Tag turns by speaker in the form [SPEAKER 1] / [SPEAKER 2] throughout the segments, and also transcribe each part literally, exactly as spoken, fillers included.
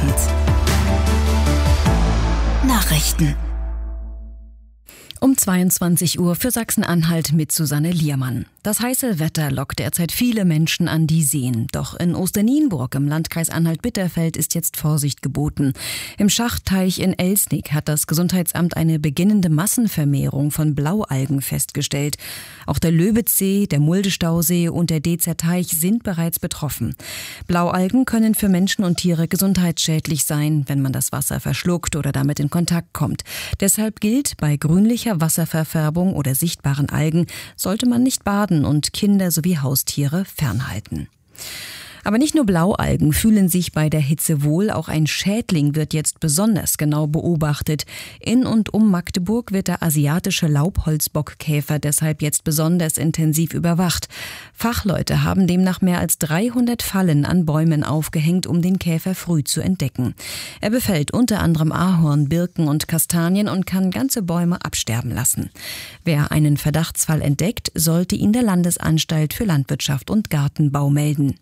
[SPEAKER 1] Abend. Nachrichten. Um zweiundzwanzig Uhr für Sachsen-Anhalt mit Susanne Liermann. Das heiße Wetter lockt derzeit viele Menschen an die Seen. Doch in Osternienburg im Landkreis Anhalt-Bitterfeld ist jetzt Vorsicht geboten. Im Schachtteich in Elsnig hat das Gesundheitsamt eine beginnende Massenvermehrung von Blaualgen festgestellt. Auch der Löbitzsee, der Muldestausee und der Dezer Teich sind bereits betroffen. Blaualgen können für Menschen und Tiere gesundheitsschädlich sein, wenn man das Wasser verschluckt oder damit in Kontakt kommt. Deshalb gilt, bei grünlicher Wasserverfärbung oder sichtbaren Algen sollte man nicht baden und Kinder sowie Haustiere fernhalten. Aber nicht nur Blaualgen fühlen sich bei der Hitze wohl, auch ein Schädling wird jetzt besonders genau beobachtet. In und um Magdeburg wird der asiatische Laubholzbockkäfer deshalb jetzt besonders intensiv überwacht. Fachleute haben demnach mehr als dreihundert Fallen an Bäumen aufgehängt, um den Käfer früh zu entdecken. Er befällt unter anderem Ahorn, Birken und Kastanien und kann ganze Bäume absterben lassen. Wer einen Verdachtsfall entdeckt, sollte ihn der Landesanstalt für Landwirtschaft und Gartenbau melden.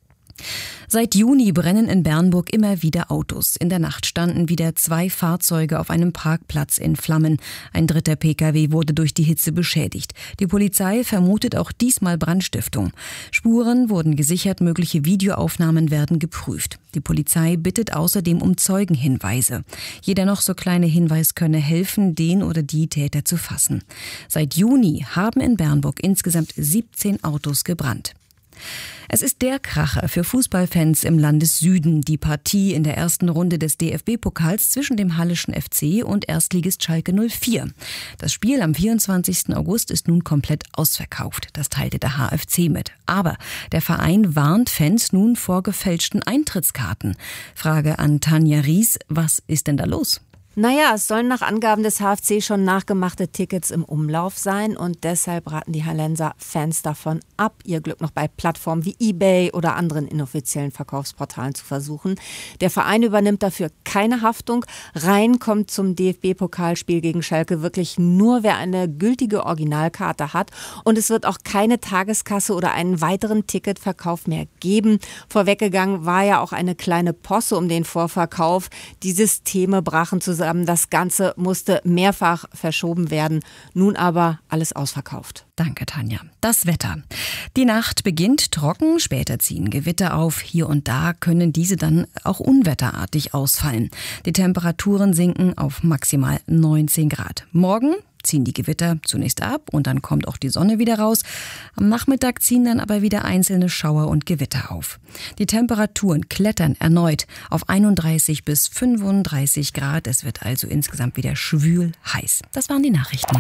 [SPEAKER 1] Seit Juni brennen in Bernburg immer wieder Autos. In der Nacht standen wieder zwei Fahrzeuge auf einem Parkplatz in Flammen. Ein dritter Pkw wurde durch die Hitze beschädigt. Die Polizei vermutet auch diesmal Brandstiftung. Spuren wurden gesichert, mögliche Videoaufnahmen werden geprüft. Die Polizei bittet außerdem um Zeugenhinweise. Jeder noch so kleine Hinweis könne helfen, den oder die Täter zu fassen. Seit Juni haben in Bernburg insgesamt siebzehn Autos gebrannt. Es ist der Kracher für Fußballfans im Landessüden, die Partie in der ersten Runde des D F B-Pokals zwischen dem Halleschen F C und Erstligist Schalke null vier. Das Spiel am vierundzwanzigsten August ist nun komplett ausverkauft. Das teilte der H F C mit. Aber der Verein warnt Fans nun vor gefälschten Eintrittskarten. Frage an Tanja Ries, was ist denn da los?
[SPEAKER 2] Naja, es sollen nach Angaben des H F C schon nachgemachte Tickets im Umlauf sein und deshalb raten die Hallenser Fans davon ab, ihr Glück noch bei Plattformen wie eBay oder anderen inoffiziellen Verkaufsportalen zu versuchen. Der Verein übernimmt dafür keine Haftung. Rein kommt zum D F B-Pokalspiel gegen Schalke wirklich nur, wer eine gültige Originalkarte hat, und es wird auch keine Tageskasse oder einen weiteren Ticketverkauf mehr geben. Vorweggegangen war ja auch eine kleine Posse um den Vorverkauf. Die Systeme brachen zusammen. Das Ganze musste mehrfach verschoben werden. Nun aber alles ausverkauft.
[SPEAKER 1] Danke, Tanja. Das Wetter. Die Nacht beginnt trocken, später ziehen Gewitter auf. Hier und da können diese dann auch unwetterartig ausfallen. Die Temperaturen sinken auf maximal neunzehn Grad. Morgen ziehen die Gewitter zunächst ab und dann kommt auch die Sonne wieder raus. Am Nachmittag ziehen dann aber wieder einzelne Schauer und Gewitter auf. Die Temperaturen klettern erneut auf einunddreißig bis fünfunddreißig Grad. Es wird also insgesamt wieder schwül heiß. Das waren die Nachrichten.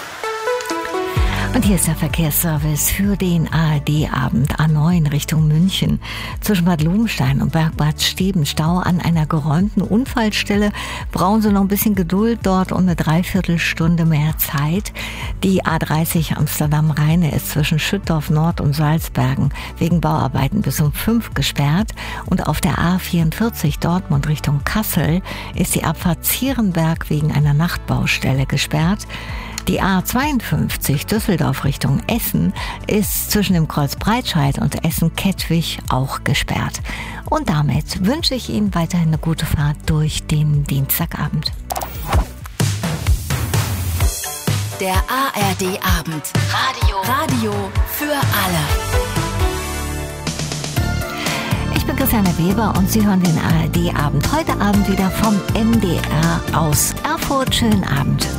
[SPEAKER 3] Und hier ist der Verkehrsservice für den A R D-Abend A neun Richtung München. Zwischen Bad Lobenstein und Bergbad Stebenstau an einer geräumten Unfallstelle. Brauchen Sie noch ein bisschen Geduld dort und eine Dreiviertelstunde mehr Zeit. Die A dreißig Amsterdam-Rheine ist zwischen Schüttorf Nord und Salzbergen wegen Bauarbeiten bis um fünf gesperrt. Und auf der A vierundvierzig Dortmund Richtung Kassel ist die Abfahrt Zierenberg wegen einer Nachtbaustelle gesperrt. Die A zweiundfünfzig Düsseldorf Richtung Essen ist zwischen dem Kreuz Breitscheid und Essen-Kettwig auch gesperrt. Und damit wünsche ich Ihnen weiterhin eine gute Fahrt durch den Dienstagabend.
[SPEAKER 1] Der A R D-Abend. Radio. Radio für alle.
[SPEAKER 3] Ich bin Christiane Weber und Sie hören den A R D-Abend heute Abend wieder vom M D R aus Erfurt. Schönen Abend.